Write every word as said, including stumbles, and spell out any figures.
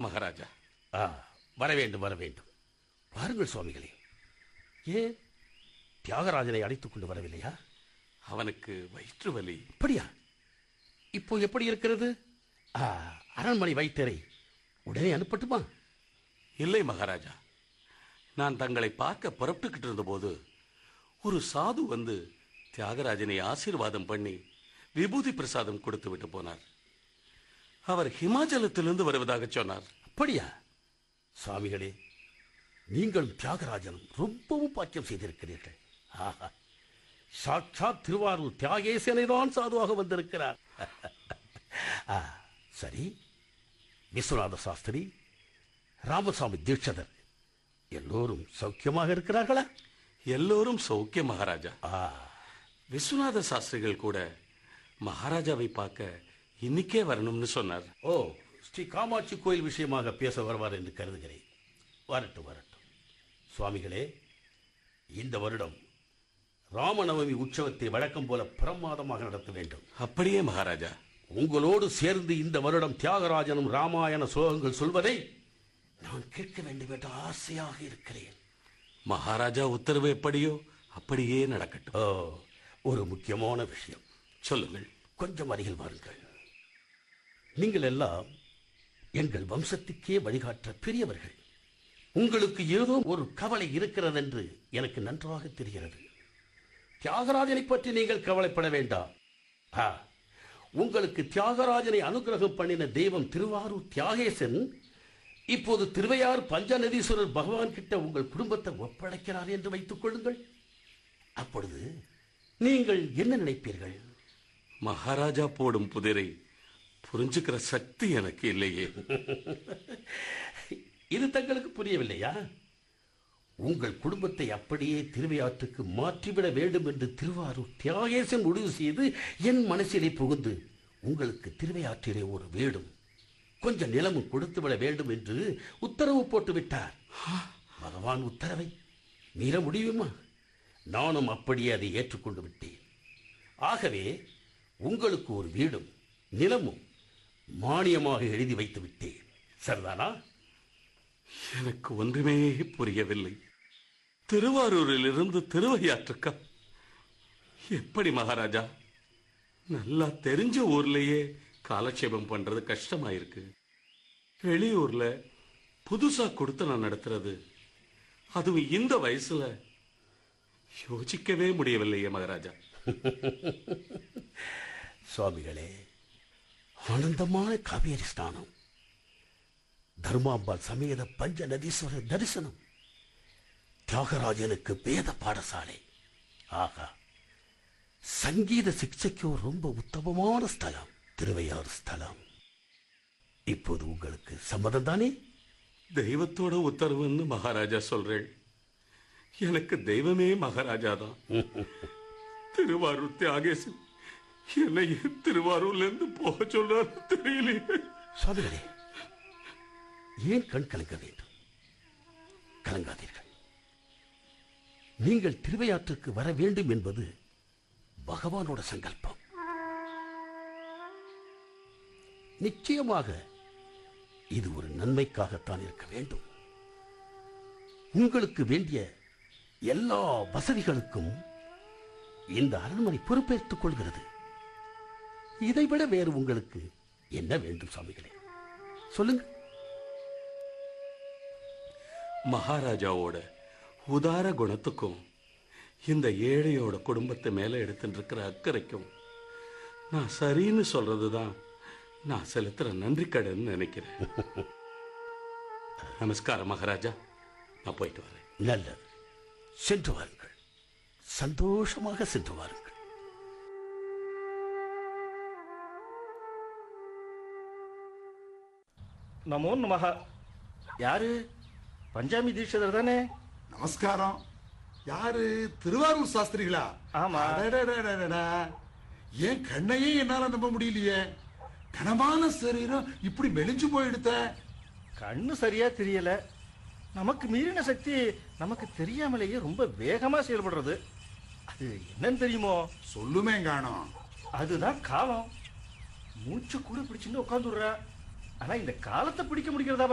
மகாராஜா. ஆ, வர வேண்டும் வர வேண்டும். வாருங்கள் சுவாமிகளே. ஏன் தியாகராஜனை அழைத்துக் கொண்டு வரவில்லையா? அவனுக்கு வயிற்று வலி. அப்படியா? இப்போ எப்படி இருக்கிறது? ஆ, அரண்மனை வைத்தியரை உடனே அனுப்பட்டுமா? இல்லை மகாராஜா, நான் தங்களை பார்க்க புறப்பட்டுக்கிட்டு இருந்தபோது ஒரு சாது வந்து தியாகராஜனை ஆசீர்வாதம் பண்ணி விபூதி பிரசாதம் கொடுத்து விட்டு போனார். அவர் ஹிமாச்சலத்திலிருந்து வருவதாக சொன்னார். அப்படியா? சுவாமிகளே, நீங்களும் தியாகராஜனும் ரொம்பவும் பாக்கியம் செய்திருக்கிறீர்கள். ஆஹா, சாட்சாத் திருவாரூர் தியாகேசனை தான் சாதுவாக வந்திருக்கிறார். ஆ, சரி, விஸ்வநாத சாஸ்திரி, ராமசாமி தீட்சிதர் எல்லோரும் சௌக்கியமாக இருக்கிறார்களா? எல்லோரும் சௌக்கியம் மகாராஜா. ஆ, விஸ்வநாத சாஸ்திரிகள் கூட மகாராஜாவை பார்க்க இன்னைக்கே வரணும்னு சொன்னார். ஓ, ஸ்ரீ காமாட்சி கோயில் விஷயமாக பேச வருவார் என்று கருதுகிறேன். வரட்டும் வரட்டும். சுவாமிகளே, இந்த வருடம் ராமநவமி உற்சவத்தை வழக்கம் போல பிரமாதமாக நடத்த வேண்டும். அப்படியே மகாராஜா. உங்களோடு சேர்ந்து இந்த வருடம் தியாகராஜனும் ராமாயண ஸ்லோகங்கள் சொல்வதை நான் கேட்க வேண்டும் என்ற ஆசையாக இருக்கிறேன். மகாராஜா உத்தரவு எப்படியோ அப்படியே நடக்கட்டும். ஓ, ஒரு முக்கியமான விஷயம். சொல்லுங்கள். கொஞ்சம் அருகில் வாருங்கள். நீங்கள் எல்லாம் எங்கள் வம்சத்துக்கே வழிகாட்ட பெரியவர்கள். உங்களுக்கு ஏதோ ஒரு கவலை இருக்கிறது என்று எனக்கு நன்றாக தெரிகிறது. தியாகராஜனை பற்றி நீங்கள் கவலைப்பட வேண்டாம். ஆ, உங்களுக்கு தியாகராஜனை அனுகிரகம் பண்ணின தெய்வம் திருவாரூர் தியாகேசன் இப்போது திருவையார் பஞ்சநதீஸ்வரர் பகவான் கிட்ட உங்கள் குடும்பத்தை ஒப்படைக்கிறார் என்று வைத்துக் கொள்ளுங்கள். அப்பொழுது நீங்கள் என்ன நினைப்பீர்கள்? மகாராஜா போடும் புதிரை புரிஞ்சுக்கிற சக்தி எனக்கு இல்லையே. இது தங்களுக்கு புரியவில்லையா? உங்கள் குடும்பத்தை அப்படியே திருவையாற்றுக்கு மாற்றிவிட வேண்டும் என்று திருவாரூர் தியாகேசன் முடிவு செய்து என் மனசிலே புகுந்து உங்களுக்கு திருவையாற்றிலே ஒரு வீடும் கொஞ்சம் நிலமும் கொடுத்து விட வேண்டும் என்று உத்தரவு போட்டு விட்டார். பகவான் உத்தரவை மீற முடியுமா? நானும் அப்படியே அதை ஏற்றுக்கொண்டு விட்டேன். ஆகவே உங்களுக்கு ஒரு வீடும் நிலமும் மானியமாக எழுதி வைத்து விட்டேன். சரிதானா? எனக்கு ஒன்றுமே புரியவில்லை. திருவாரூரில் இருந்து திருவையாற்றுக்கா? எப்படி மகாராஜா? நல்லா தெரிஞ்ச ஊர்லயே காலட்சேபம் பண்றது கஷ்டமாயிருக்கு. வெளியூர்ல புதுசா கொடுத்து நான் நடத்துறது, அதுவும் இந்த வயசுல யோசிக்கவே முடியவில்லையே மகாராஜா. சுவாமிகளே, ஆனந்தமான காவேரி ஸ்நானம், தர்மாம்பாள் சமேத பஞ்ச நதீஸ்வரர் தரிசனம், தியாகராஜனுக்கு வேத பாடசாலை, ஆகா, சங்கீத சிக்ஷைக்கோ ரொம்ப உத்தமமான ஸ்தலம் திருவையாறு ஸ்தலம். இப்போது உங்களுக்கு சம்மதம் தானே? தெய்வத்தோட உத்தரவுன்னு மகாராஜா சொல்றேன். எனக்கு தெய்வமே மகாராஜா தான். திருவாரூர் தியாகேசன் என்னை திருவாரூர்ல இருந்து போக சொல்றாரு தெரியலையே. சுவாமிகளே, ஏன் கண் கலங்க வேண்டும்? கலங்காதீர்கள். நீங்கள் திருவையாற்றுக்கு வர வேண்டும் என்பது பகவானோட சங்கல்பம். நிச்சயமாக இது ஒரு நன்மைக்காகத்தான் இருக்க வேண்டும். உங்களுக்கு வேண்டிய எல்லா வசதிகளுக்கும் இந்த அரண்மனை பொறுப்பேற்றுக் கொள்கிறது. இதைவிட வேறு உங்களுக்கு என்ன வேண்டும் சுவாமிகளே? சொல்லுங்க. மகாராஜாவோட உதார குணத்துக்கும் இந்த ஏழையோட குடும்பத்தை மேல எடுத்துட்டு இருக்கிற அக்கறைக்கும் நான் சரின்னு சொல்றதுதான் நான் செலுத்துற நன்றி கடன் நினைக்கிறேன். நமஸ்காரம் மகாராஜா, நான் போயிட்டு வரேன். நல்லது, சென்று வாருங்கள். சந்தோஷமாக சென்று வாருங்கள். நமோ நமஹ. யாரு? பஞ்சாமி தீட்சிதர் தானே? நமஸ்காரம். யாரு? திருவாரூர் சாஸ்திரிகளா? ஆமா. அடடடடடடா. ஏன் கண்ணையே என்னால நம்ப முடியலையே. கனமான சரீரம் இப்படி மெலிஞ்சு போயிடுத்த. கண்ணு சரியா தெரியல. நமக்கு மீறின சக்தி நமக்கு தெரியாமலேயே ரொம்ப வேகமா செயல்படுறது. அது என்னன்னு தெரியுமோ? சொல்லுமே காணோம். அதுதான் காலம். மூச்சு கூட பிடிச்சுன்னு உட்காந்துடுற. ஆனா இந்த காலத்தை பிடிக்க முடிக்கிறதா